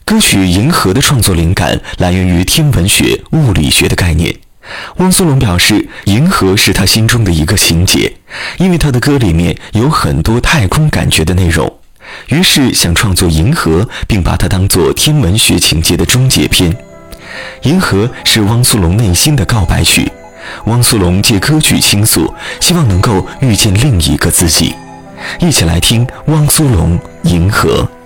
歌曲《银河》的创作灵感来源于天文学、物理学的概念。汪苏泷表示，银河是他心中的一个情节，因为他的歌里面有很多太空感觉的内容，于是想创作银河，并把它当作天文学情节的终结篇。银河是汪苏泷内心的告白曲，汪苏泷借歌曲倾诉，希望能够遇见另一个自己。一起来听汪苏泷《银河》。